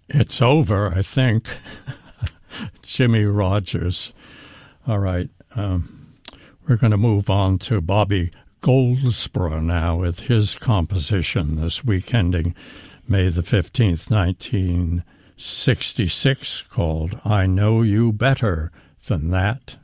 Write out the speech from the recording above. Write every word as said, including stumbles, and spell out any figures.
It's over, I think. Jimmy Rogers. All right. Um, we're going to move on to Bobby Goldsboro now with his composition this week ending May the fifteenth, nineteen sixty-six, called I Know You Better Than That.